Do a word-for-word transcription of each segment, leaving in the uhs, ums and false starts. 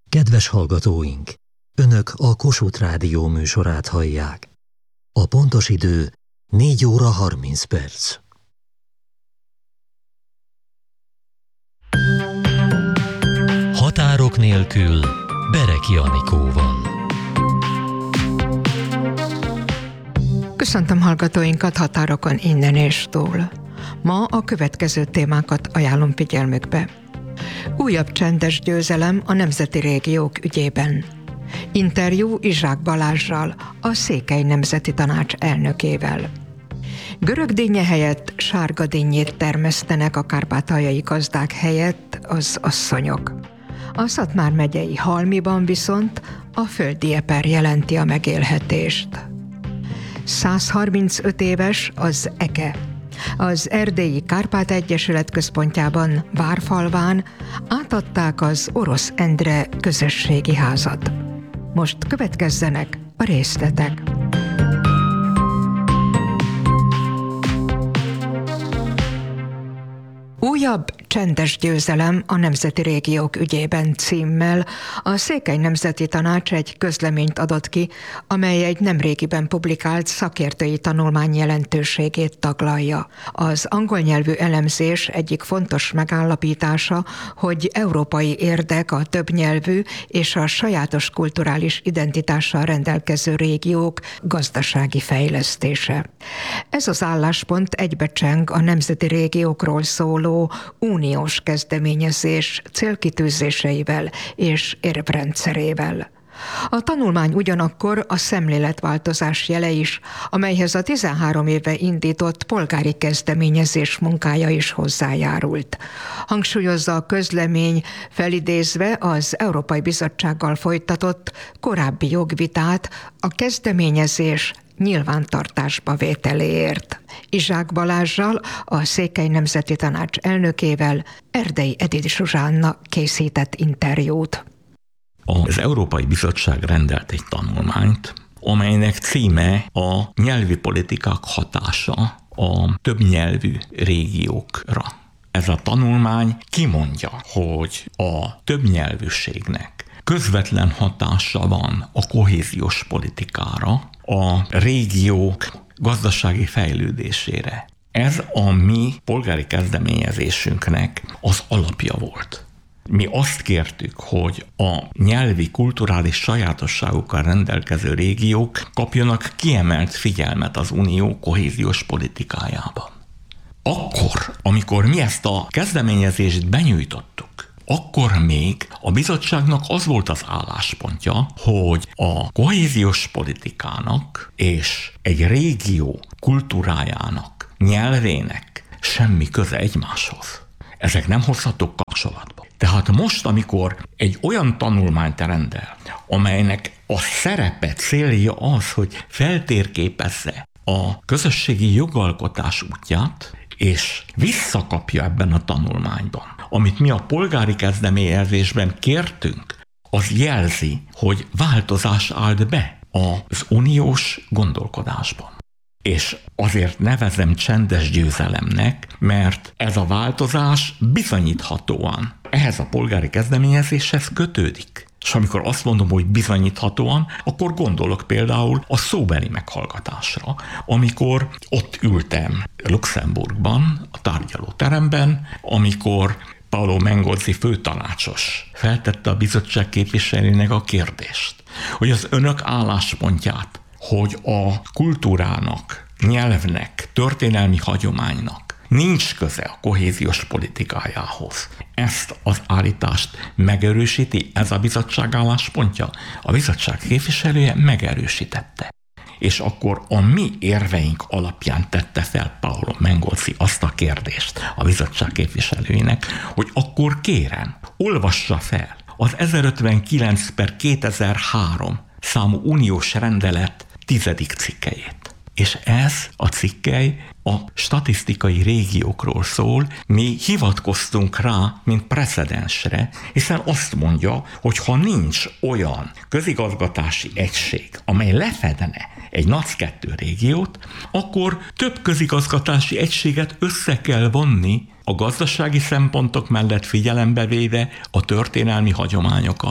Kedves hallgatóink! Önök a Kossuth Rádió műsorát hallják. A pontos idő négy óra harminc perc. Határok nélkül Bereki Anikóval. Köszöntöm hallgatóinkat határokon innen és túl. Ma a következő témákat ajánlom figyelmükbe. Újabb csendes győzelem a nemzeti régiók ügyében. Interjú Izsák Balázssal, a Székely Nemzeti Tanács elnökével. Görög dinnye helyett sárga dinnyét termesztenek a kárpátaljai gazdák helyett az asszonyok. A Szatmár megyei Halmiban viszont a földi eper jelenti a megélhetést. száz harmincöt éves az Eke. Az Erdélyi Kárpát Egyesület központjában, Várfalván átadták az Orosz Endre közösségi házat. Most következzenek a részletek. Újabb csendes győzelem a nemzeti régiók ügyében címmel a Székely Nemzeti Tanács egy közleményt adott ki, amely egy nemrégiben publikált szakértői tanulmány jelentőségét taglalja. Az angol nyelvű elemzés egyik fontos megállapítása, hogy európai érdek a többnyelvű és a sajátos kulturális identitással rendelkező régiók gazdasági fejlesztése. Ez az álláspont egybecseng a nemzeti régiókról szóló uniós kezdeményezés célkitűzéseivel és érvrendszerével. A tanulmány ugyanakkor a szemléletváltozás jele is, amelyhez a tizenhárom éve indított polgári kezdeményezés munkája is hozzájárult. Hangsúlyozza a közlemény, felidézve az Európai Bizottsággal folytatott korábbi jogvitát a kezdeményezés nyilvántartásba vételéért. Izsák Balázssal, a Székely Nemzeti Tanács elnökével Erdei Edith Zsuzsánna készített interjút. Az Európai Bizottság rendelt egy tanulmányt, amelynek címe a nyelvi politikák hatása a többnyelvű régiókra. Ez a tanulmány kimondja, hogy a többnyelvűségnek közvetlen hatása van a kohéziós politikára, a régiók gazdasági fejlődésére. Ez a mi polgári kezdeményezésünknek az alapja volt. Mi azt kértük, hogy a nyelvi, kulturális sajátosságokkal rendelkező régiók kapjanak kiemelt figyelmet az Unió kohéziós politikájában. Akkor, amikor mi ezt a kezdeményezést benyújtottuk, akkor még a bizottságnak az volt az álláspontja, hogy a kohéziós politikának és egy régió kultúrájának, nyelvének semmi köze egymáshoz. Ezek nem hozhatók kapcsolatba. Tehát most, amikor egy olyan tanulmányt rendel, amelynek a szerepe, célja az, hogy feltérképezze a közösségi jogalkotás útját, és visszakapja ebben a tanulmányban, amit mi a polgári kezdeményezésben kértünk, az jelzi, hogy változás állt be az uniós gondolkodásban. És azért nevezem csendes győzelemnek, mert ez a változás bizonyíthatóan ehhez a polgári kezdeményezéshez kötődik. És amikor azt mondom, hogy bizonyíthatóan, akkor gondolok például a szóbeli meghallgatásra, amikor ott ültem Luxemburgban, a tárgyalóteremben, amikor Paolo Mengozzi főtanácsos feltette a bizottság képviselőnek a kérdést, hogy az önök álláspontját, hogy a kultúrának, nyelvnek, történelmi hagyománynak nincs köze a kohéziós politikájához. Ezt az állítást megerősíti ez a bizottság álláspontja? A bizottság képviselője megerősítette. És akkor a mi érveink alapján tette fel Paolo Mengozzi azt a kérdést a bizottság képviselőinek, hogy akkor kérem, olvassa fel az ezerötvenkilenc per kétezer-három számú uniós rendelet tizedik cikkelyét. És ez a cikkely a statisztikai régiókról szól, mi hivatkoztunk rá, mint precedensre, hiszen azt mondja, hogy ha nincs olyan közigazgatási egység, amely lefedne egy NUTS kettő régiót, akkor több közigazgatási egységet össze kell vonni a gazdasági szempontok mellett figyelembe véve a történelmi hagyományokat, a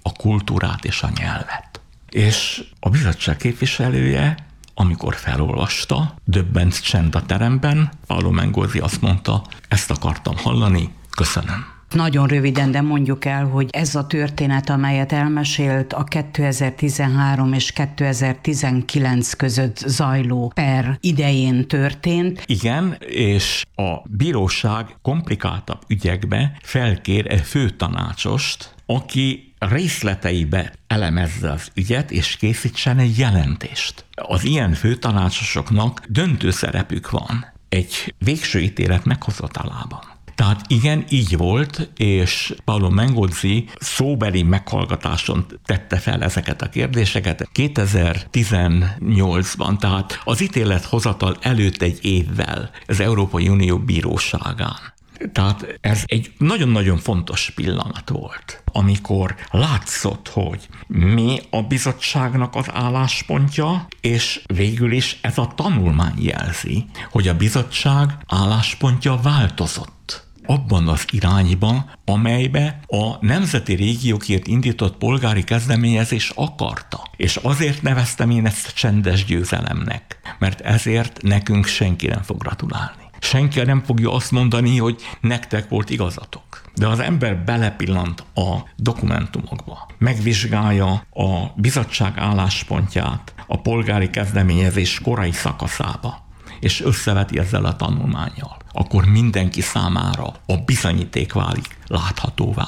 a kultúrát és a nyelvet. És a bizottság képviselője, amikor felolvasta, döbbent csend a teremben, Paolo Mengozzi azt mondta, ezt akartam hallani, köszönöm. Nagyon röviden, de mondjuk el, hogy ez a történet, amelyet elmesélt, a kétezer-tizenhárom és kétezer-tizenkilenc között zajló per idején történt. Igen, és a bíróság komplikáltabb ügyekbe felkér egy főtanácsost, aki részleteibe elemezze az ügyet, és készítsen egy jelentést. Az ilyen főtanácsosoknak döntő szerepük van egy végső ítélet meghozatalában. Tehát igen, így volt, és Paolo Mengozzi szóbeli meghallgatáson tette fel ezeket a kérdéseket kétezer-tizennyolcban, tehát az ítélethozatal előtt egy évvel az Európai Unió bíróságán. Tehát ez egy nagyon-nagyon fontos pillanat volt, amikor látszott, hogy mi a bizottságnak az álláspontja, és végül is ez a tanulmány jelzi, hogy a bizottság álláspontja változott abban az irányban, amelybe a nemzeti régiókért indított polgári kezdeményezés akarta. És azért neveztem én ezt csendes győzelemnek, mert ezért nekünk senki nem fog gratulálni. Senki nem fogja azt mondani, hogy nektek volt igazatok. De az ember belepillant a dokumentumokba, megvizsgálja a bizottság álláspontját a polgári kezdeményezés korai szakaszába, és összeveti ezzel a tanulmánnyal, akkor mindenki számára a bizonyíték válik láthatóvá.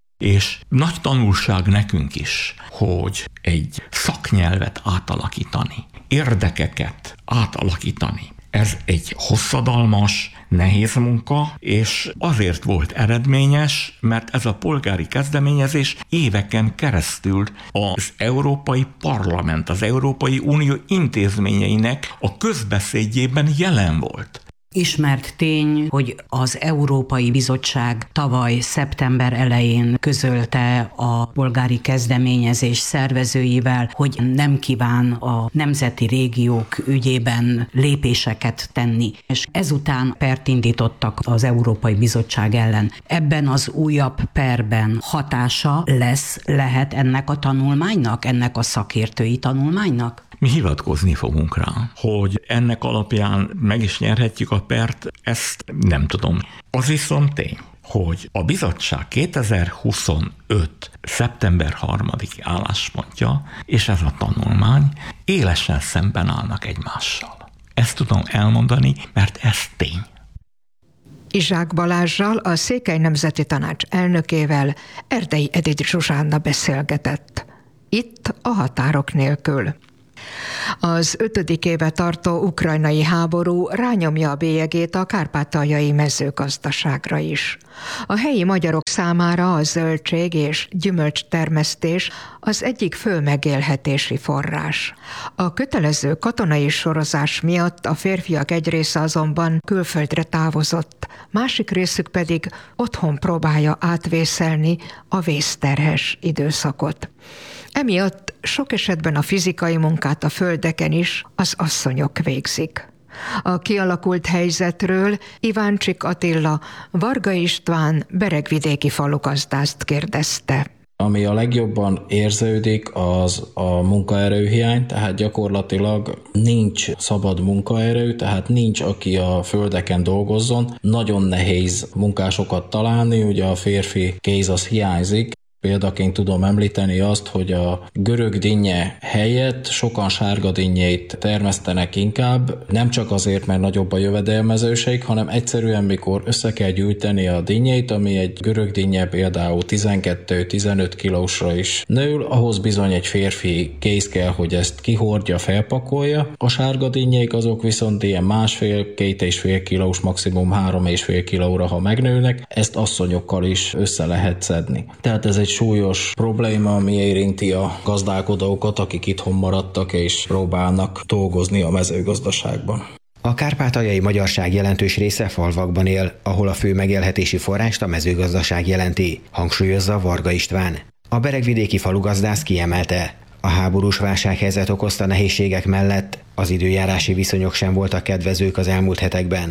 És nagy tanulság nekünk is, hogy egy szaknyelvet átalakítani, érdekeket átalakítani, ez egy hosszadalmas, nehéz munka, és azért volt eredményes, mert ez a polgári kezdeményezés éveken keresztül az Európai Parlament, az Európai Unió intézményeinek a közbeszédjében jelen volt. Ismert tény, hogy az Európai Bizottság tavaly szeptember elején közölte a polgári kezdeményezés szervezőivel, hogy nem kíván a nemzeti régiók ügyében lépéseket tenni, és ezután pert indítottak az Európai Bizottság ellen. Ebben az újabb perben hatása lesz, lehet ennek a tanulmánynak, ennek a szakértői tanulmánynak? Mi hivatkozni fogunk rá, hogy ennek alapján meg is nyerhetjük a pert, ezt nem tudom. Az viszont tény, hogy a bizottság kétezer-huszonöt. szeptember harmadiki álláspontja és ez a tanulmány élesen szemben állnak egymással. Ezt tudom elmondani, mert ez tény. Izsák Balázssal, a Székely Nemzeti Tanács elnökével Erdei Edith Zsuzsánna beszélgetett. Itt a Határok nélkül. Az ötödik éve tartó ukrajnai háború rányomja a bélyegét a kárpátaljai mezőgazdaságra is. A helyi magyarok számára a zöldség és gyümölcstermesztés az egyik fő megélhetési forrás. A kötelező katonai sorozás miatt a férfiak egy része azonban külföldre távozott, másik részük pedig otthon próbálja átvészelni a vészterhes időszakot. Emiatt sok esetben a fizikai munkát a földeken is az asszonyok végzik. A kialakult helyzetről Iváncsik Attila, Varga István beregvidéki falugazdást kérdezte. Ami a legjobban érződik, az a munkaerőhiány, tehát gyakorlatilag nincs szabad munkaerő, tehát nincs, aki a földeken dolgozzon. Nagyon nehéz munkásokat találni, ugye a férfi kéz az hiányzik. Példaként tudom említeni azt, hogy a görög dinnye helyett sokan sárga dinnyét termesztenek inkább, nem csak azért, mert nagyobb a jövedelmezőség, hanem egyszerűen mikor össze kell gyűjteni a dinnyét, ami egy görög dinnye például tizenkét-tizenöt kilósra is nő, ahhoz bizony egy férfi kéz kell, hogy ezt kihordja, felpakolja. A sárga dinnyék azok viszont ilyen másfél, két és fél kilós, maximum három és fél kilóra, ha megnőnek, ezt asszonyokkal is össze lehet szedni. Tehát ez egy súlyos probléma, ami érinti a gazdálkodókat, akik itthon maradtak és próbálnak dolgozni a mezőgazdaságban. A kárpátaljai magyarság jelentős része falvakban él, ahol a fő megélhetési forrást a mezőgazdaság jelenti, hangsúlyozza Varga István. A beregvidéki falugazdász kiemelte, a háborús válsághelyzet okozta nehézségek mellett az időjárási viszonyok sem voltak kedvezők az elmúlt hetekben.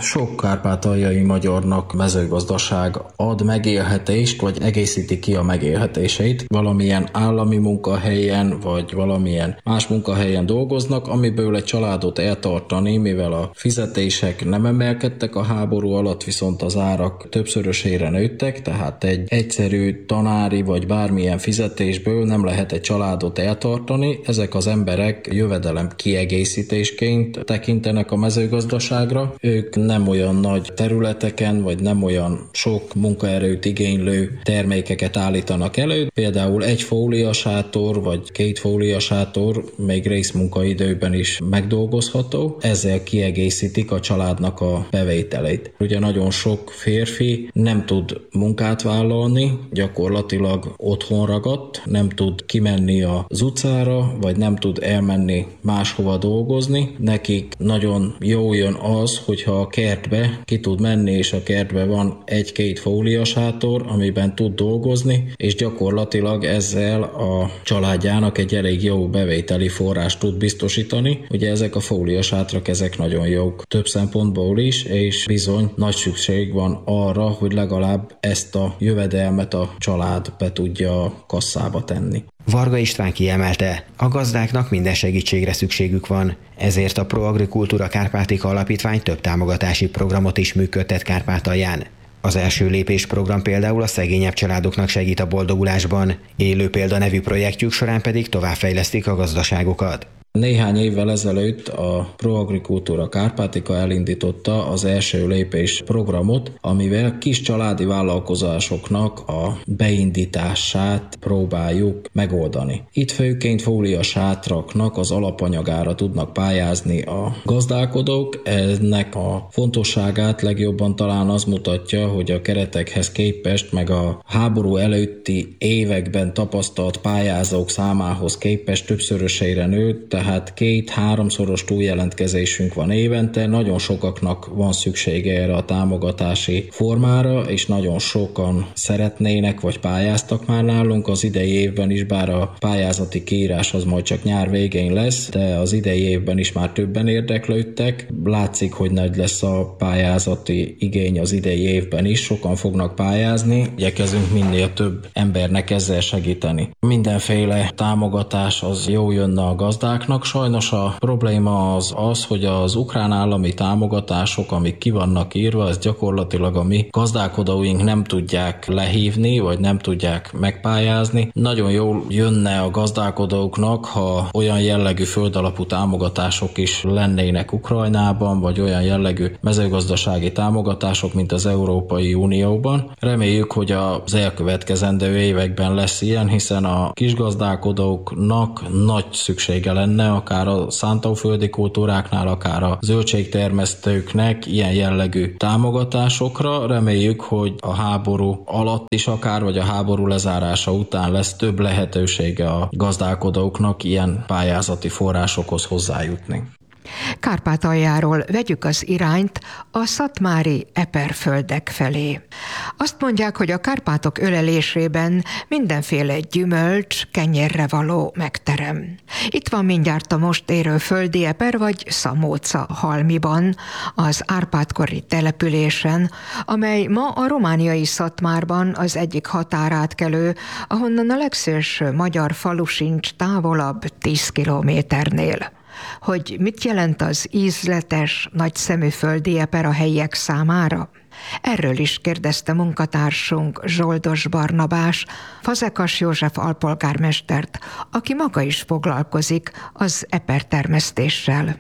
Sok kárpátaljai magyarnak mezőgazdaság ad megélhetést, vagy egészíti ki a megélhetéseit. Valamilyen állami munkahelyen, vagy valamilyen más munkahelyen dolgoznak, amiből egy családot eltartani, mivel a fizetések nem emelkedtek a háború alatt, viszont az árak többszörösére nőttek, tehát egy egyszerű tanári vagy bármilyen fizetésből nem lehet egy családot eltartani. Ezek az emberek jövedelem kiegészítésként tekintenek a mezőgazdaságra. Ők nem olyan nagy területeken, vagy nem olyan sok munkaerőt igénylő termékeket állítanak elő. Például egy fóliasátor, vagy két fóliasátor még részmunkaidőben is megdolgozható. Ezzel kiegészítik a családnak a bevételeit. Ugye nagyon sok férfi nem tud munkát vállalni, gyakorlatilag otthon ragadt, nem tud kimenni az utcára, vagy nem tud elmenni máshova dolgozni. Nekik nagyon jó jön az, hogyha a kertbe ki tud menni, és a kertbe van egy-két fóliasátor, amiben tud dolgozni, és gyakorlatilag ezzel a családjának egy elég jó bevételi forrást tud biztosítani. Ugye ezek a fóliasátrak, ezek nagyon jók több szempontból is, és bizony nagy szükség van arra, hogy legalább ezt a jövedelmet a család be tudja a kasszába tenni. Varga István kiemelte, a gazdáknak minden segítségre szükségük van, ezért a Proagrikultúra Kárpátika Alapítvány több támogatási programot is működtet Kárpátalján. Az első lépés program például a szegényebb családoknak segít a boldogulásban, Élő példa nevű projektjük során pedig továbbfejlesztik a gazdaságokat. Néhány évvel ezelőtt a Proagrikultúra Kárpátika elindította az első lépés programot, amivel kis családi vállalkozásoknak a beindítását próbáljuk megoldani. Itt főként fóliasátraknak az alapanyagára tudnak pályázni a gazdálkodók. Ennek a fontosságát legjobban talán az mutatja, hogy a keretekhez képest, meg a háború előtti években tapasztalt pályázók számához képest többszörösére nőtt, tehát két-háromszoros túljelentkezésünk van évente, nagyon sokaknak van szüksége erre a támogatási formára, és nagyon sokan szeretnének, vagy pályáztak már nálunk az idei évben is, bár a pályázati kiírás az majd csak nyár végén lesz, de az idei évben is már többen érdeklődtek. Látszik, hogy nagy lesz a pályázati igény az idei évben is, sokan fognak pályázni, igyekezünk minél több embernek ezzel segíteni. Mindenféle támogatás az jó jönne a gazdáknak. Sajnos a probléma az az, hogy az ukrán állami támogatások, amik ki vannak írva, ez gyakorlatilag a mi gazdálkodóink nem tudják lehívni, vagy nem tudják megpályázni. Nagyon jól jönne a gazdálkodóknak, ha olyan jellegű földalapú támogatások is lennének Ukrajnában, vagy olyan jellegű mezőgazdasági támogatások, mint az Európai Unióban. Reméljük, hogy az elkövetkezendő években lesz ilyen, hiszen a kisgazdálkodóknak nagy szüksége lenne, akár a szántóföldi kultúráknál, akár a zöldségtermesztőknek ilyen jellegű támogatásokra. Reméljük, hogy a háború alatt is akár, vagy a háború lezárása után lesz több lehetősége a gazdálkodóknak ilyen pályázati forrásokhoz hozzájutni. Kárpátaljáról vegyük az irányt a szatmári eperföldek felé. Azt mondják, hogy a Kárpátok ölelésében mindenféle gyümölcs, kenyérre való megterem. Itt van mindjárt a most érő földi eper vagy szamóca Halmiban, az Árpád-kori településen, amely ma a romániai Szatmárban az egyik határátkelő, ahonnan a legszélső magyar falu sincs távolabb tíz kilométernél. Hogy mit jelent az ízletes, nagyszemű földi eper a helyiek számára? Erről is kérdezte munkatársunk Zsoldos Barnabás, Fazekas József alpolgármestert, aki maga is foglalkozik az epertermesztéssel.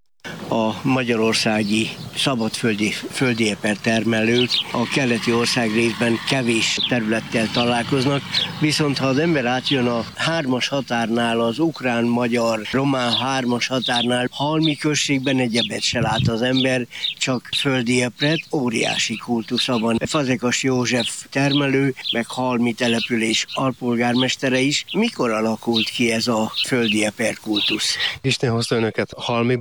A magyarországi szabadföldi földi eper termelők a keleti ország részben kevés területtel találkoznak, viszont ha az ember átjön a hármas határnál, az ukrán-magyar-román hármas határnál, Halmi községben egyebet se lát az ember, csak földi epret, óriási kultusza van. Fazekas József termelő, meg Halmi település alpolgármestere is. Mikor alakult ki ez a földi eper kultusz? Isten hozta önöket Halmiban.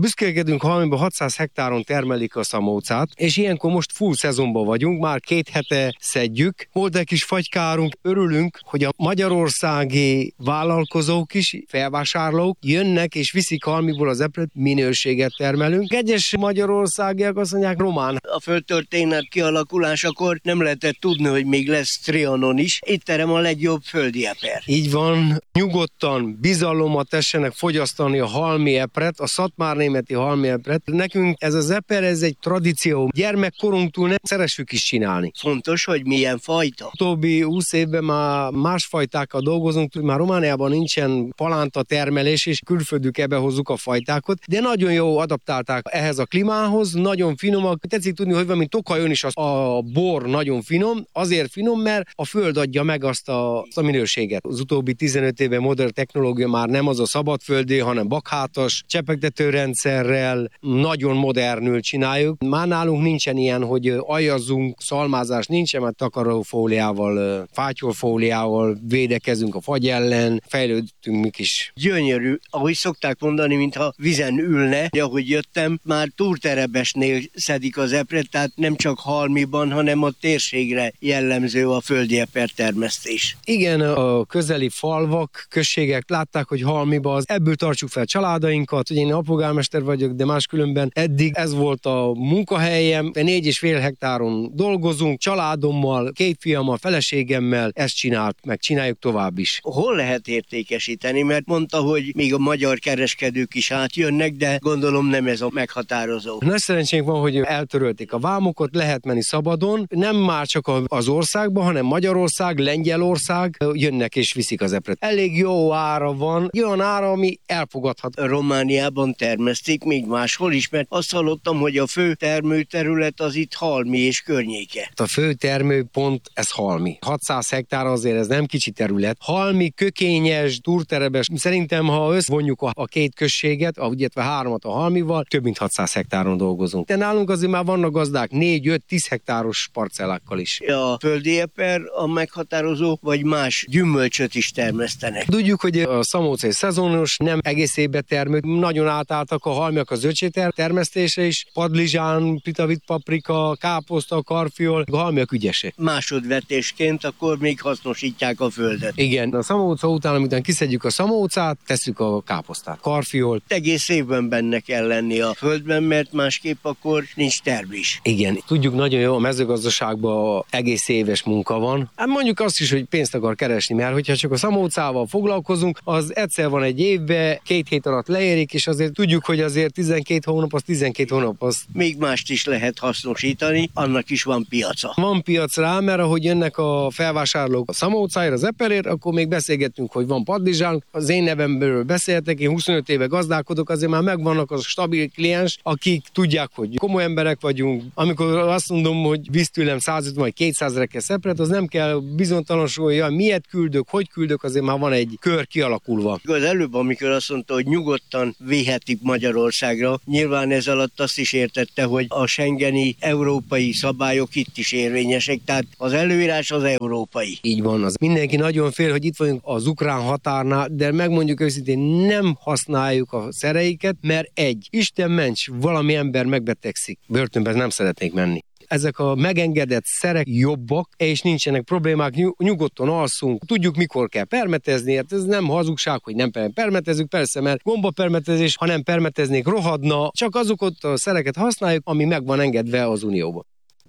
Büszkélkedünk Halmiban, hatszáz hektáron termelik a szamócát, és ilyenkor most full szezonban vagyunk, már két hete szedjük. Volt egy kis fagykárunk, örülünk, hogy a magyarországi vállalkozók is, felvásárlók jönnek és viszik Halmiból az epret, minőséget termelünk. Egyes magyarországiak azt mondják, román. A földtörténet kialakulásakor nem lehetett tudni, hogy még lesz Trianon is. Itt terem a legjobb földi eper. Így van, nyugodtan, bizalommal tessenek fogyasztani a halmi epret, a szatmárnémeti halmi epret. Nekünk ez az eper, ez egy tradíció. Gyermekkorunktól nem szeressük is csinálni. Fontos, hogy milyen fajta. Utóbbi húsz évben már más fajtákkal dolgozunk, már Romániában nincsen palánta termelés, és külföldük ebbe hozzuk a fajtákat, de nagyon jó adaptálták ehhez a klímához, nagyon finomak. Tetszik tudni, hogy valami Tokajon is az, a bor nagyon finom, azért finom, mert a föld adja meg azt a, azt a minőséget. Az utóbbi tizenöt évben modern technológia már nem az a szabadföldi, hanem bakhátas, csepegtetőrendszerrel, nagyon modernül csináljuk. Már nálunk nincsen ilyen, hogy aljazzunk, szalmázás nincsen, mert takarófóliával, fátyolfóliával védekezünk a fagy ellen, fejlődtünk mi is. Gyönyörű, ahogy szokták mondani, mintha vizen ülne, ahogy jöttem, már túrterebesnél szedik az epret, tehát nem csak Halmiban, hanem a térségre jellemző a földi eper termesztés. Igen, a közeli falvak, községek látták, hogy Halmiba az, ebből tartsuk fel családainkat, hogy én apogálmester vagyok, de máskülönben eddig ez volt a munkahelyem, négy és fél hektáron dolgozunk, családommal, két fiammal, feleségemmel, ezt csinált, meg csináljuk tovább is. Hol lehet értékesíteni, mert mondta, hogy még a magyar kereskedők is átjönnek, de gondolom nem ez a meghatározó. Nagy szerencsénk van, hogy eltörölték a vámokat, lehet menni szabadon, nem már csak az országban, hanem Magyarország, Lengyelország jönnek és viszik az epret. Elég jó ára van, olyan ára, ami elfogadhat. Romániában termesztik, még máshol is, mert azt hallottam, hogy a fő termőterület az itt Halmi és környéke. A fő termőpont ez Halmi. hatszáz hektár azért ez nem kicsi terület. Halmi, Kökényes, Túrterebes. Szerintem, ha összvonjuk a, a két községet, a, illetve háromat a Halmival, több mint hatszáz hektáron dolgozunk. De nálunk azért már vannak gazdák négy, öt, tíz hektáros parcellákkal is. A földi eper a meghatározó, vagy más gyümölcsöt is termesztenek. Tudjuk, hogy a szamóca egy szezonos, nem egész évben termő. Nagyon átálltak a halmiak a zöldségter termesztése is. Padlizsán, pitavit paprika, káposzta, karfiol, a halmiak ügyesek. Másodvetésként akkor még hasznosítják a földet. Igen, a szamóca után, amikor kiszedjük a szamócát, tesszük a káposztát, karfiol. Egész évben benne kell lenni a földben, mert másképp akkor nincs termés. Igen, tudjuk nagyon jó, a mezőgazdaságban egész éves munka van. Hát mondjuk azt is, hogy pénzt akar keresni, mert hogyha csak a szamócával foglalkozunk, az egyszer van egy évben, két hét alatt leérik, és azért tudjuk, hogy azért tizenkét hónap, az tizenkét hónap az. Még mást is lehet hasznosítani, annak is van piaca. Van piac rá, mert ahogy jönnek a felvásárlók a szamócáért, az eperért, akkor még beszélgettünk, hogy van padlizsán. Az én nevemről beszéltek, én huszonöt éve gazdálkodok, azért már megvannak az stabil kliens, akik tudják, hogy komoly emberek vagyunk. Amikor azt mondom, hogy visz tőlem százötven vagy kétszáz rekesz epret, az nem kell bizonytalansulni, hogy miért küldök, hogy küldök, azért már van egy kör kialakulva. Az előbb, amikor azt mondta, hogy nyugodtan vihetik Magyarországra, nyilván ez alatt azt is értette, hogy a schengeni európai szabályok itt is érvényesek, tehát az előírás az európai. Így van, az mindenki nagyon fél, hogy itt vagyunk az ukrán határnál, de megmondjuk őszintén, nem használjuk a szereiket, mert egy, Isten ments, valami ember megbetegszik, börtönbe nem szeretnék menni. Ezek a megengedett szerek jobbak, és nincsenek problémák, nyugodtan alszunk, tudjuk mikor kell permetezni, hát ez nem hazugság, hogy nem permetezünk, persze, mert gombapermetezés, ha nem permeteznék, rohadna, csak azokat a szereket használjuk, ami meg van engedve az Unióban.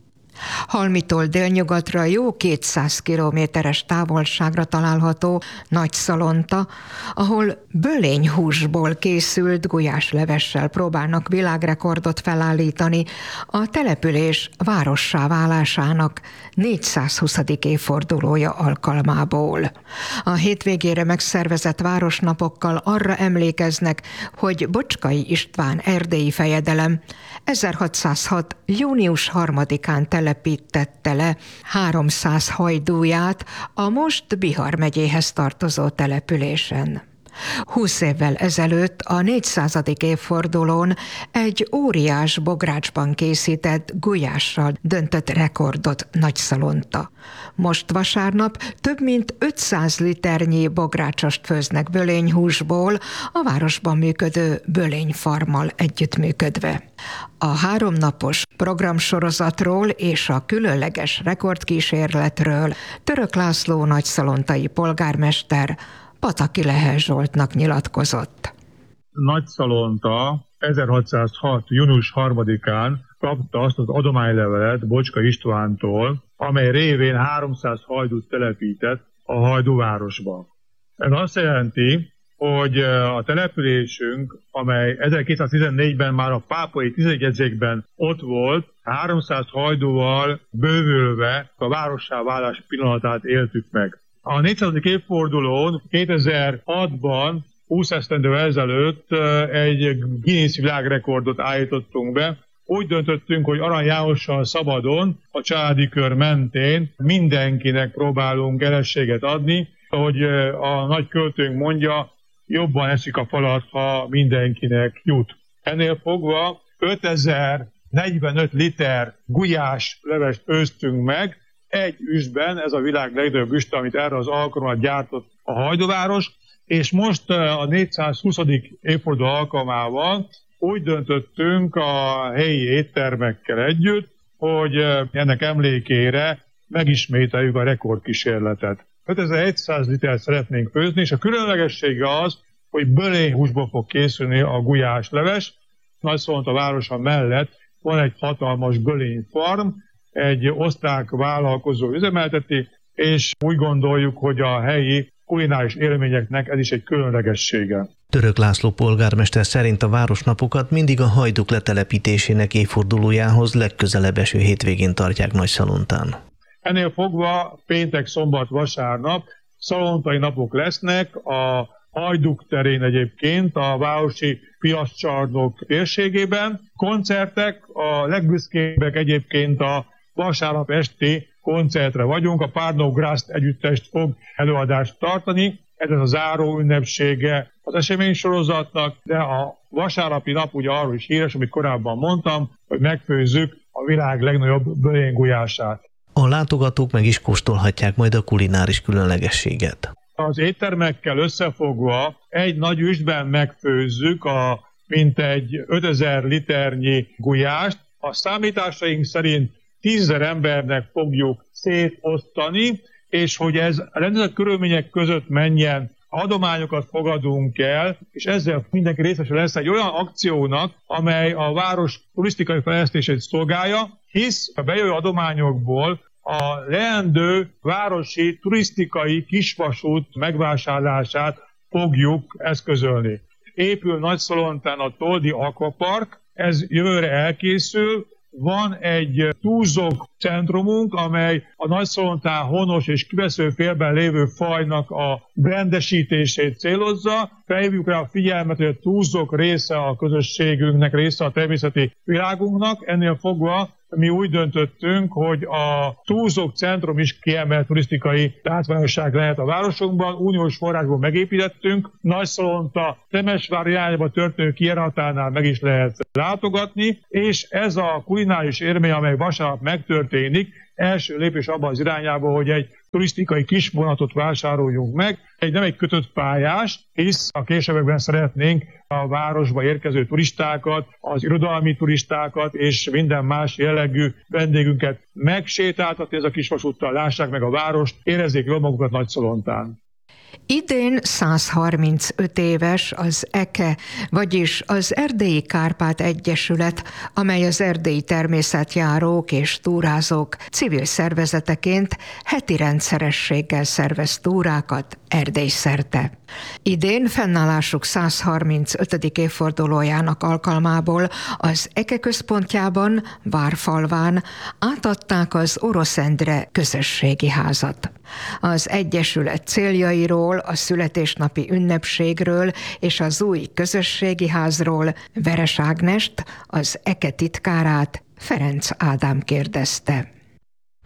Halmitól délnyugatra jó kétszáz kilométeres távolságra található Nagyszalonta, ahol bölényhúsból készült gulyáslevessel próbálnak világrekordot felállítani a település várossá válásának négyszázhuszadik évfordulója alkalmából. A hétvégére megszervezett városnapokkal arra emlékeznek, hogy Bocskai István erdélyi fejedelem ezerhatszázhat. június harmadikán telepítette le háromszáz hajdúját a most Bihar megyéhez tartozó településen. Húsz évvel ezelőtt a négyszázadik évfordulón egy óriás bográcsban készített gulyással döntött rekordot Nagyszalonta. Most vasárnap több mint ötszáz liternyi bográcsost főznek bölényhúsból a városban működő bölényfarmmal együttműködve. A háromnapos programsorozatról és a különleges rekordkísérletről Török László nagyszalontai polgármester Pataki Lehel Zsoltnak nyilatkozott. Nagyszalonta ezerhatszázhat. június harmadikán kapta azt az adománylevelet Bocska Istvántól, amely révén háromszáz hajdút telepített a Hajdúvárosba. Ez azt jelenti, hogy a településünk, amely ezerkétszáztizennégyben már a pápai tizenjegyzékben ott volt, háromszáz hajdúval bővülve a várossá válás pillanatát éltük meg. A négyszázadik évfordulón kétezer-hatban, húsz esztendő ezelőtt egy Guinness világrekordot állítottunk be. Úgy döntöttünk, hogy Arany Jánossal szabadon, a családi kör mentén mindenkinek próbálunk elességet adni. Ahogy a nagy költőnk mondja, jobban eszik a falat, ha mindenkinek jut. Ennél fogva ötezer-negyvenöt liter gulyás levest főztünk meg, egy üstben, ez a világ legnagyobb üst, amit erre az alkalommal gyártott a Hajdúváros, és most a négyszázhuszadik évforduló alkalmával úgy döntöttünk a helyi éttermekkel együtt, hogy ennek emlékére megismételjük a rekordkísérletet. ötezer-száz litert szeretnénk főzni, és a különlegessége az, hogy bölényhúsból fog készülni a gulyásleves. Nagyszalonta városa mellett van egy hatalmas bölényfarm, egy osztrák vállalkozó üzemelteti, és úgy gondoljuk, hogy a helyi kulináris élményeknek ez is egy különlegessége. Török László polgármester szerint a városnapokat mindig a hajdúk letelepítésének évfordulójához legközelebb eső hétvégén tartják Nagyszalontán. Ennél fogva péntek, szombat, vasárnap szalontai napok lesznek, a Hajduk terén egyébként, a városi piaccsarnok térségében. Koncertek, a legbüszkébbek egyébként a vasárnap esti koncertre vagyunk, a Párnó Graszt együttest fog előadást tartani, ez az a záró ünnepsége az eseménysorozatnak, de a vasárnapi nap ugye arról is híres, amit korábban mondtam, hogy megfőzzük a világ legnagyobb bölénygulyását. A látogatók meg is kóstolhatják majd a kulináris különlegességet. Az éttermekkel összefogva egy nagy üstben megfőzzük a mintegy ötezer liternyi gulyást. A számításaink szerint tízezer embernek fogjuk szétosztani, és hogy ez rendezett körülmények között menjen, adományokat fogadunk el, és ezzel mindenki részese lesz egy olyan akciónak, amely a város turisztikai fejlesztését szolgálja, hisz a bejövő adományokból a leendő városi turisztikai kisvasút megvásárlását fogjuk eszközölni. Épül Nagyszalontán a Toldi Aquapark, ez jövőre elkészül. Van egy túzok centrumunk, amely a Nagyszalontán honos és kivesző félben lévő fajnak a brandesítését célozza. Felhívjuk rá a figyelmet, hogy a túzok része a közösségünknek, része a természeti világunknak. Ennél fogva mi úgy döntöttünk, hogy a túzok centrum is kiemelt turisztikai látványosság lehet a városunkban. Uniós forrásból megépítettünk. Nagyszalonta Temesvár irányába történő kijáratánál meg is lehet látogatni, és ez a kulináris élmény, amely vasárnap megtörténik, első lépés abban az irányába, hogy egy turisztikai kisvonatot vásároljunk meg. Egy nem egy kötött pályás, hisz a későbbekben szeretnénk a városba érkező turistákat, az irodalmi turistákat és minden más jellegű vendégünket megsétáltatni ez a kisvasúttal, lássák meg a várost, érezzék jól magukat Nagyszalontán. Idén száz harmincöt éves az é ká e, vagyis az Erdélyi Kárpát Egyesület, amely az erdélyi természetjárók és túrázók civil szervezeteként heti rendszerességgel szervez túrákat Erdély szerte. Idén fennállásuk száz harmincötödik évfordulójának alkalmából az é ká e központjában, Várfalván átadták az Orosz Endre közösségi házat. Az Egyesület céljairól, a születésnapi ünnepségről és az új közösségi házról Veres Ágnest, az é ká e titkárát, Ferenc Ádám kérdezte.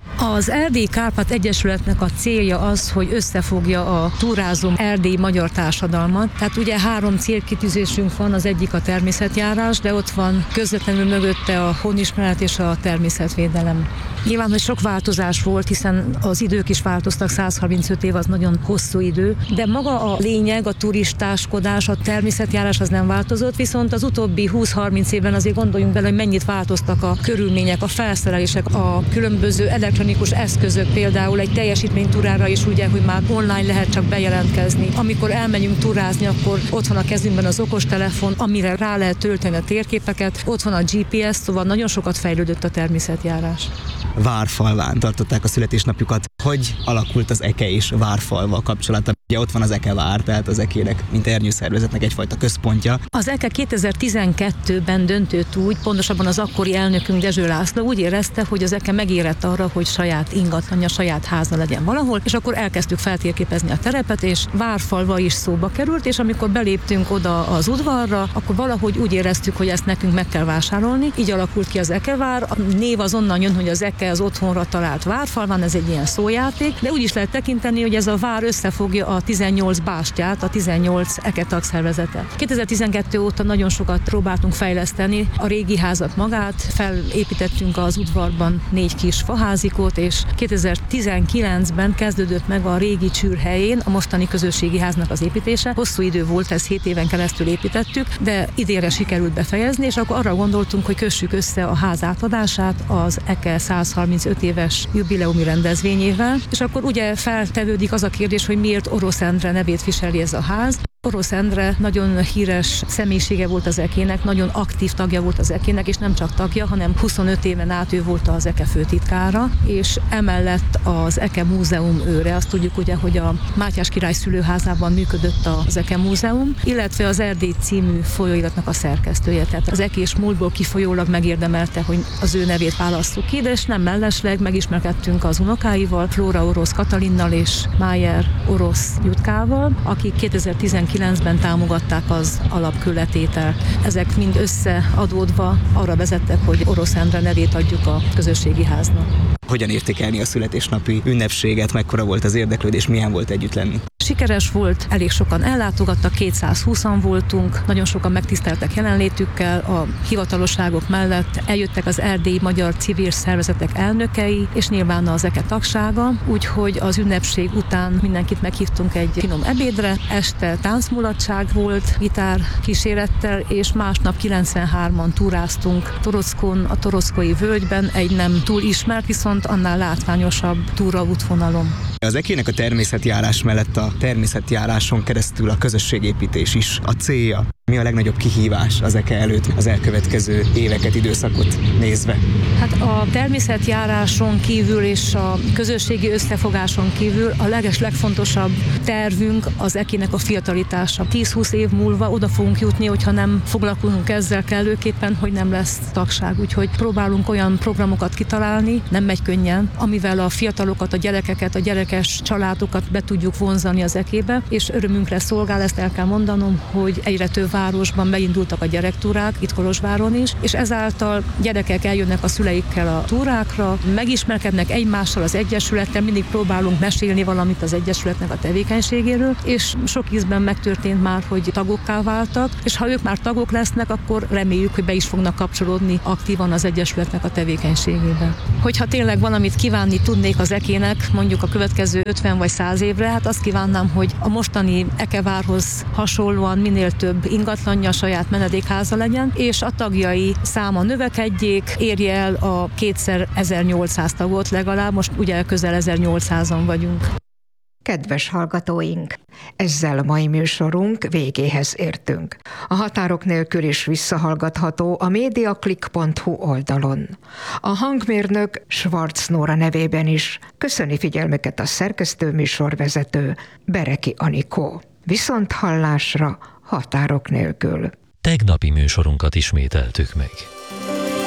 Az Erdélyi Kárpát Egyesületnek a célja az, hogy összefogja a túrázó erdélyi magyar társadalmat. Tehát ugye három célkitűzésünk van, az egyik a természetjárás, de ott van közvetlenül mögötte a honismeret és a természetvédelem. Nyilván, hogy sok változás volt, hiszen az idők is változtak, száz harmincöt év az nagyon hosszú idő, de maga a lényeg, a turistáskodás, a természetjárás az nem változott, viszont az utóbbi húsz-harminc évben azért gondoljunk bele, hogy mennyit változtak a körülmények, a felszerelések, a különböző elektronikus eszközök, például egy teljesítménytúrára is ugye, hogy már online lehet csak bejelentkezni. Amikor elmegyünk túrázni, akkor ott van a kezünkben az okostelefon, amire rá lehet tölteni a térképeket, ott van a gé pé es, szóval nagyon sokat fejlődött a természetjárás. Várfalván tartották a születésnapjukat. Hogy alakult az Eke és Várfalva kapcsolata? Ugye ott van az Eke Vár, tehát az Ekének, mint ernyőszervezetnek egyfajta központja. Az Eke kétezer-tizenkettőben döntött úgy, pontosabban az akkori elnökünk Dezső László úgy érezte, hogy az Eke megérett arra, hogy saját ingatlanja, saját háza legyen valahol, és akkor elkezdtük feltérképezni a terepet, és Várfalva is szóba került, és amikor beléptünk oda az udvarra, akkor valahogy úgy éreztük, hogy ezt nekünk meg kell vásárolni. Így alakult ki az Ekevár. A név az onnan jön, hogy az Eke az otthonra talált Várfalván, ez egy ilyen szójáték, de úgy is lehet tekinteni, hogy ez a vár összefogja a tizennyolc bástyát, a tizennyolc Eke tagszervezetet. kétezer-tizenkettő óta nagyon sokat próbáltunk fejleszteni a régi házat magát, felépítettünk az udvarban négy kis faházikót, és kétezer-tizenkilencben kezdődött meg a régi csűr helyén a mostani közösségi háznak az építése. Hosszú idő volt, ez hét éven keresztül építettük, de idénre sikerült befejezni, és akkor arra gondoltunk, hogy kössük össze a ház átadását az Eke száz harmincöt éves jubileumi rendezvényével, és akkor ugye feltevődik az a kérdés, hogy miért Orosz Endre nevét viseli ez a ház. Orosz Endre nagyon híres személyisége volt az Ekének, nagyon aktív tagja volt az Ekének, és nem csak tagja, hanem huszonöt éven át ő volt az Eke főtitkára, és emellett az Eke Múzeum őre. Azt tudjuk ugye, hogy a Mátyás király szülőházában működött az Eke Múzeum, illetve az Erdély című folyóiratnak a szerkesztője. Tehát az ekés múltból kifolyólag megérdemelte, hogy az ő nevét válasszuk ki, de és nem mellesleg megismerkedtünk az unokáival, Flóra Orosz Katalinnal és Májer Orosz Jutkával, akik kétezer-tizenkilencben támogatták az alapkőletételt. Ezek mind összeadódva arra vezettek, hogy Orosz Endre nevét adjuk a közösségi háznak. Hogyan értékelni a születésnapi ünnepséget, mekkora volt az érdeklődés, milyen volt együtt lenni? Sikeres volt, elég sokan ellátogattak, kétszázhúszan voltunk, nagyon sokan megtiszteltek jelenlétükkel, a hivatalosságok mellett eljöttek az erdélyi magyar civil szervezetek elnökei, és nyilván az Eke tagsága, úgyhogy az ünnepség után mindenkit meghívtunk egy finom ebédre, este táncmulatság volt, gitár kísérettel, és másnap kilencvenhárman túráztunk Torockon, a Torockói völgyben, egy nem túl ismert, viszont annál látványosabb túraútvonalon. Az Ekének a természetjárás mellett a természetjáráson keresztül a közösségépítés is a célja. Mi a legnagyobb kihívás az Eke előtt az elkövetkező éveket, időszakot nézve? Hát a természetjáráson kívül és a közösségi összefogáson kívül a leges legfontosabb tervünk az Ekének a fiatalitása. tíz-húsz év múlva oda fogunk jutni, hogyha nem foglalkozunk ezzel kellőképpen, hogy nem lesz tagság. Úgyhogy próbálunk olyan programokat kitalálni, nem megy könnyen, amivel a fiatalokat, a gyerekeket, a gyerekes családokat be tudjuk vonzani az Ekébe, és örömünkre szolgál, ezt el kell mondanom, hogy egyre több városban beindultak a gyerektúrák, itt Kolozsváron is, és ezáltal gyerekek eljönnek a szüleikkel a túrákra, megismerkednek egymással, az egyesülettel, mindig próbálunk mesélni valamit az egyesületnek a tevékenységéről, és sok ízben megtörtént már, hogy tagokká váltak, és ha ők már tagok lesznek, akkor reméljük, hogy be is fognak kapcsolódni aktívan az egyesületnek a tevékenységébe. Hogyha tényleg valamit kívánni tudnék az Ekének, mondjuk a következő ötven vagy száz évre, hát azt kívánnám, hogy a mostani Ekevárhoz hasonlóan minél több ingatlanja, saját menedékháza legyen, és a tagjai száma növekedjék, érje el a kétszer ezernyolcszáz tagot legalább, most ugye közel ezernyolcszázan vagyunk. Kedves hallgatóink, ezzel a mai műsorunk végéhez értünk. A határok nélkül is visszahallgatható a mediaclick pont hu oldalon. A hangmérnök Schwarz Nóra nevében is köszöni figyelmüket a szerkesztő műsorvezető Bereki Anikó. Viszont hallásra határok nélkül. Tegnapi műsorunkat ismételtük meg.